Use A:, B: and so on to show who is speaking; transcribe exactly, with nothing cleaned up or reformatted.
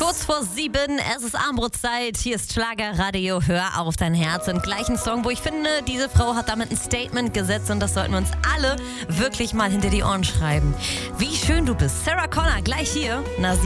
A: Kurz vor sieben, es ist Armbrotzeit, hier ist Schlagerradio, hör auf dein Herz. Und gleich ein Song, wo ich finde, diese Frau hat damit ein Statement gesetzt und das sollten wir uns alle wirklich mal hinter die Ohren schreiben. Wie schön du bist. Sarah Connor, gleich hier. Na,